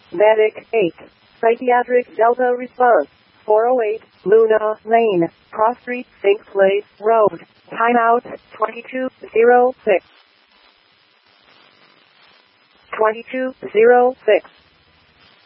Medic 8. Psychiatric Delta response. 408, Luna Lane, Cross Street, St. Place Road. Timeout, 2206. 2206.